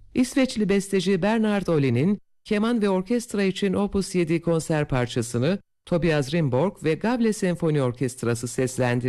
İsveçli besteci Bernhard Ollin'in keman ve orkestra için Opus 7 konser parçasını Tobias Rimborg ve Gable Senfoni Orkestrası seslendirdi.